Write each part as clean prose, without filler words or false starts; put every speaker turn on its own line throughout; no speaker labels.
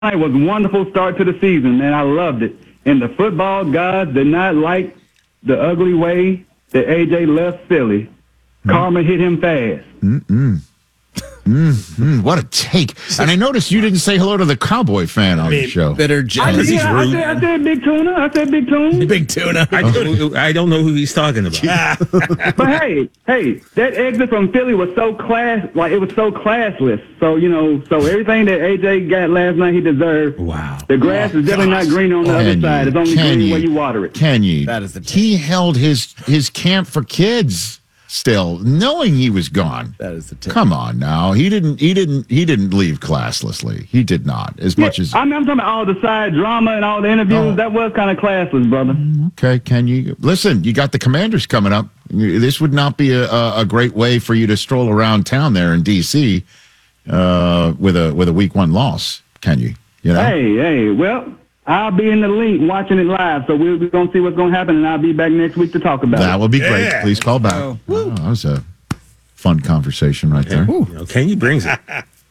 night was a wonderful start to the season, man. I loved it. And the football gods did not like the ugly way that A.J. left Philly. Karma hit him fast.
What a take. And I noticed you didn't say hello to the Cowboy fan on the show.
Bitter jealous.
I said Big Tuna. I said Big Tuna.
Big Tuna.
I don't know who he's talking about.
But hey, that exit from Philly was so it was so classless. So, so everything that AJ got last night, he deserved.
Wow.
The grass is definitely not green on the other side. It's only green where you water it.
Can you?
That is the take.
He held his camp for kids still, knowing he was gone.
That is the take.
Come on now. He didn't leave classlessly. He did not. As much as
I'm talking about all the side drama and all the interviews. That was kind of classless, brother.
Okay, can you listen? You got the Commanders coming up. This would not be a great way for you to stroll around town there in D.C. With a week 1 loss. Can you?
Hey, well, I'll be in the link watching it live, so we're going to see what's going to happen, and I'll be back next week to talk about it.
That will be great. Please call back. That was a fun conversation right there.
Kenny brings it.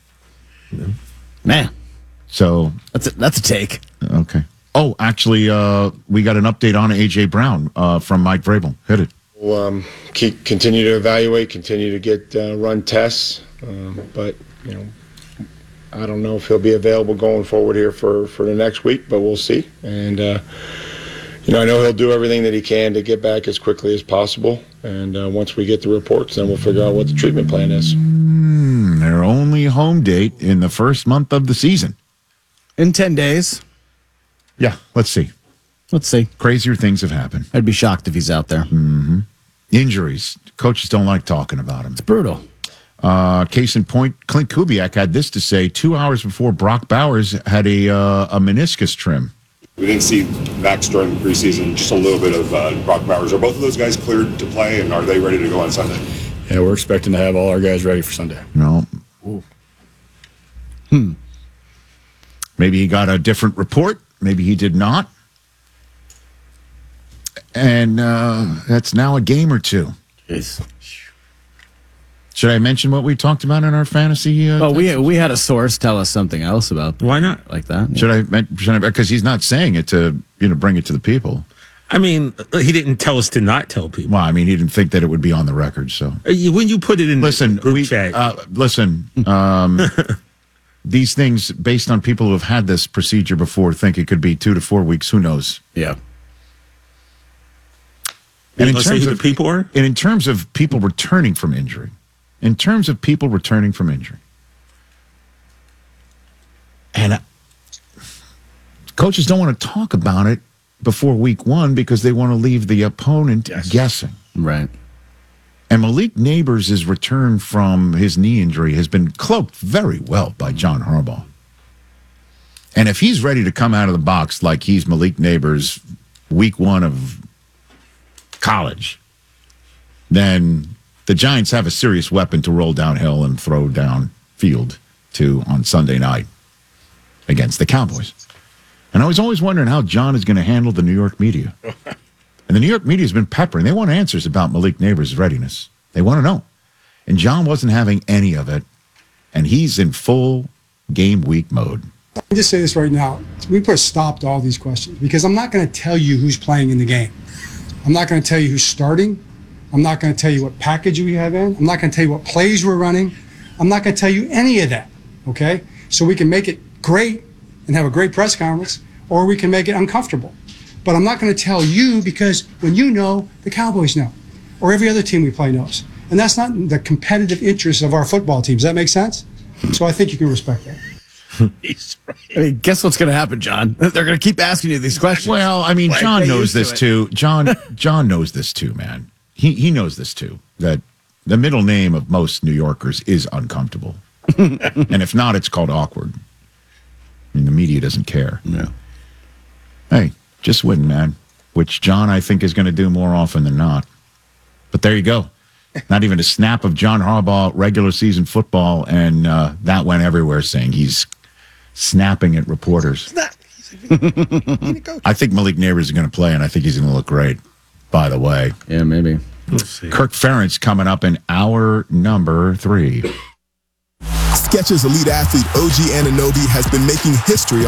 Man,
so
that's a take.
Okay. Oh, actually, we got an update on A.J. Brown from Mike Vrabel. Hit it.
We'll continue to evaluate, continue to get run tests, but I don't know if he'll be available going forward here for the next week, but we'll see. And I know he'll do everything that he can to get back as quickly as possible. And once we get the reports, then we'll figure out what the treatment plan is.
Their only home date in the first month of the season.
In 10 days.
Yeah, let's see. Crazier things have happened.
I'd be shocked if he's out there.
Mm-hmm. Injuries. Coaches don't like talking about him.
It's brutal.
Case in point, Clint Kubiak had this to say 2 hours before Brock Bowers had a meniscus trim.
We didn't see Max during the preseason, just a little bit of Brock Bowers. Are both of those guys cleared to play, and are they ready to go on Sunday?
Yeah, we're expecting to have all our guys ready for Sunday.
No. Maybe he got a different report. Maybe he did not. And that's now a game or two.
Jeez.
Should I mention what we talked about in our fantasy?
We had a source tell us something else about.
Why not?
Like that?
Should I? Because he's not saying it to bring it to the people.
I mean, he didn't tell us to not tell people.
Well, I mean, he didn't think that it would be on the record. So
when you put it in the group chat,
these things based on people who have had this procedure before think it could be 2 to 4 weeks. Who knows?
Yeah.
And
in terms of people are,
and in terms of people returning from injury. And coaches don't want to talk about it before week 1 because they want to leave the opponent guessing.
Right.
And Malik Neighbors' return from his knee injury has been cloaked very well by John Harbaugh. And if he's ready to come out of the box like he's Malik Neighbors week 1 of college, then the Giants have a serious weapon to roll downhill and throw downfield to on Sunday night against the Cowboys. And I was always wondering how John is going to handle the New York media. And the New York media has been peppering. They want answers about Malik Neighbors' readiness. They want to know. And John wasn't having any of it. And he's in full game week mode.
I can just say this right now. We put a stop to all these questions because I'm not going to tell you who's playing in the game. I'm not going to tell you who's starting. I'm not going to tell you what package we have in. I'm not going to tell you what plays we're running. I'm not going to tell you any of that, okay? So we can make it great and have a great press conference, or we can make it uncomfortable. But I'm not going to tell you because when you know, the Cowboys know, or every other team we play knows. And that's not in the competitive interest of our football teams. Does that make sense? So I think you can respect that.
I mean, guess what's going to happen, John? They're going to keep asking you these questions.
Well, I mean, John knows this too. John knows this too, man. He knows this too, that the middle name of most New Yorkers is uncomfortable. And if not, it's called awkward. I mean, the media doesn't care.
Yeah.
Hey, just win, man. Which John, I think, is going to do more often than not. But there you go. Not even a snap of John Harbaugh regular season football, and that went everywhere saying he's snapping at reporters. I think Malik Neighbors is going to play, and I think he's going to look great, by the way.
Yeah, maybe.
We'll see. Kirk Ferentz coming up in hour number 3.
Skechers elite athlete OG Anunoby has been making history